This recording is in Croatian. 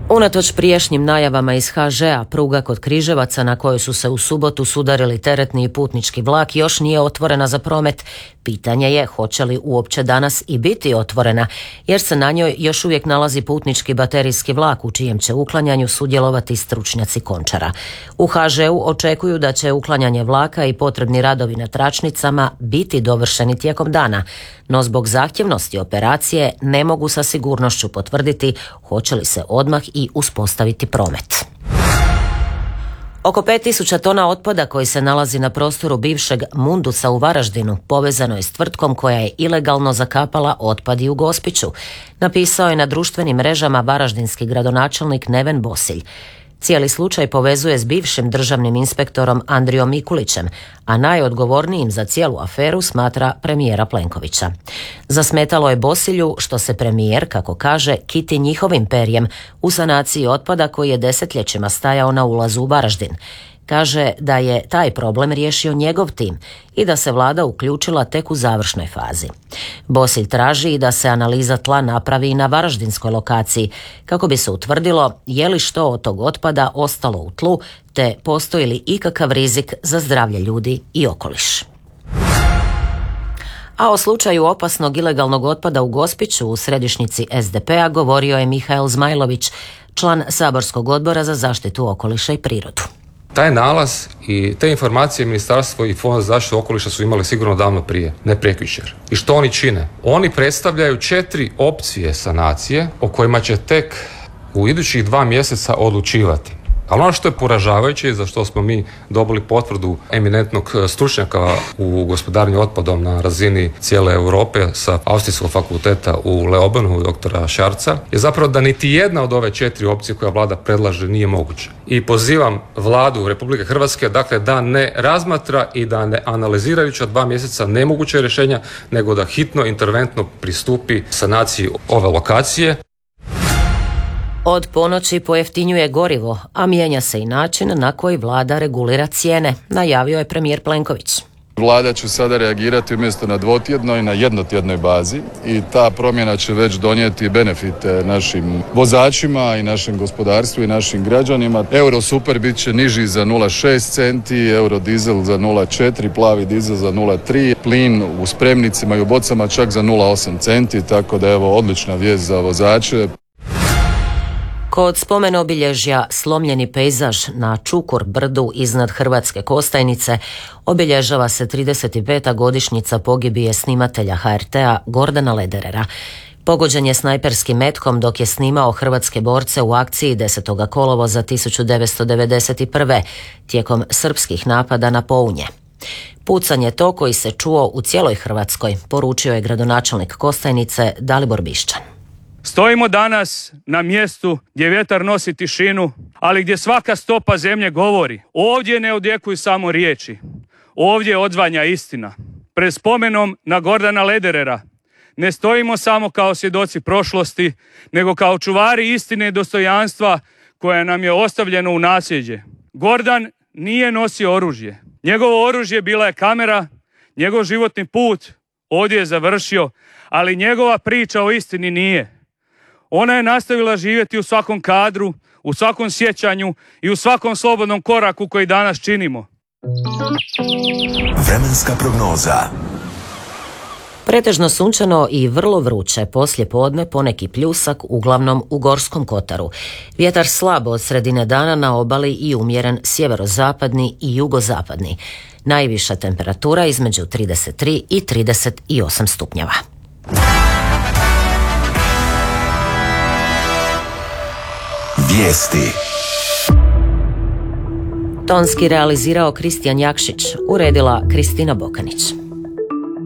Unatoč prijašnjim najavama iz HŽ-a, pruga kod Križevaca na kojoj su se u subotu sudarili teretni i putnički vlak još nije otvorena za promet. Pitanje je hoće li uopće danas i biti otvorena, jer se na njoj još uvijek nalazi putnički baterijski vlak u čijem će uklanjanju sudjelovati stručnjaci Končara. U HŽ-u očekuju da će uklanjanje vlaka i potrebni radovi na tračnicama biti dovršeni tijekom dana, no zbog zahtjevnosti operacije ne mogu sa sigurnošću potvrditi hoće li se odmah i uspostaviti promet. Oko 5000 tona otpada koji se nalazi na prostoru bivšeg Mundusa u Varaždinu povezano je s tvrtkom koja je ilegalno zakapala otpad i u Gospiću, napisao je na društvenim mrežama varaždinski gradonačelnik Neven Bosilj. Cijeli slučaj povezuje s bivšim državnim inspektorom Andrijom Mikulićem, a najodgovornijim za cijelu aferu smatra premijera Plenkovića. Zasmetalo je Bosilju što se premijer, kako kaže, kiti njihovim perjem u sanaciji otpada koji je desetljećima stajao na ulazu u Varaždin. Kaže da je taj problem riješio njegov tim i da se vlada uključila tek u završnoj fazi. Bosilj traži i da se analiza tla napravi i na varaždinskoj lokaciji kako bi se utvrdilo je li što od tog otpada ostalo u tlu te postoji li ikakav rizik za zdravlje ljudi i okoliš. A o slučaju opasnog ilegalnog otpada u Gospiću u središnjici SDP-a govorio je Mihael Zmajlović, član saborskog odbora za zaštitu okoliša i prirodu. Taj nalaz i te informacije Ministarstvo i Fond za zaštitu okoliša su imali sigurno davno prije, ne prekjučer. I što oni čine? Oni predstavljaju 4 opcije sanacije o kojima će tek u idućih 2 mjeseca odlučivati. Ali ono što je poražavajuće i za što smo mi dobili potvrdu eminentnog stručnjaka u gospodarenju otpadom na razini cijele Europe sa Austrijskog fakulteta u Leobanu, doktora Šarca, je zapravo da niti jedna od ove 4 opcije koja vlada predlaže nije moguća. I pozivam vladu Republike Hrvatske dakle da ne razmatra i da ne analizirajući od 2 mjeseca nemoguće rješenja, nego da hitno interventno pristupi sanaciji ove lokacije. Od ponoći pojeftinjuje gorivo, a mijenja se i način na koji vlada regulira cijene, najavio je premijer Plenković. Vlada će sada reagirati umjesto na dvotjednoj, na jednotjednoj bazi i ta promjena će već donijeti benefite našim vozačima i našem gospodarstvu i našim građanima. Euro super bit će niži za 0,6 centi, euro dizel za 0,4, plavi dizel za 0,3, plin u spremnicima i u bocama čak za 0,8 centi, tako da evo odlična vijest za vozače. Kod spomen obilježja Slomljeni pejzaž na Čukur brdu iznad Hrvatske Kostajnice obilježava se 35. godišnjica pogibije snimatelja HRT-a Gordana Lederera. Pogođen je snajperskim metkom dok je snimao hrvatske borce u akciji 10. kolovoza 1991. tijekom srpskih napada na Pounje. Pucanj je to koji se čuo u cijeloj Hrvatskoj, poručio je gradonačelnik Kostajnice Dalibor Bišćan. Stojimo danas na mjestu gdje vjetar nosi tišinu, ali gdje svaka stopa zemlje govori. Ovdje ne odjekuju samo riječi, ovdje odzvanja istina. Pred spomenom na Gordana Lederera ne stojimo samo kao svjedoci prošlosti, nego kao čuvari istine i dostojanstva koje nam je ostavljeno u nasljeđe. Gordan nije nosio oružje. Njegovo oružje bila je kamera, njegov životni put ovdje je završio, ali njegova priča o istini nije. Ona je nastavila živjeti u svakom kadru, u svakom sjećanju i u svakom slobodnom koraku koji danas činimo. Vremenska prognoza. Pretežno sunčano i vrlo vruće, poslije podne poneki pljusak, uglavnom u Gorskom kotaru. Vjetar slab od sredine dana na obali i umjeren sjeverozapadni i jugozapadni. Najviša temperatura između 33 i 38 stupnjeva. Vijesti. Tonski realizirao Kristijan Jakšić, uredila Kristina Bokanić.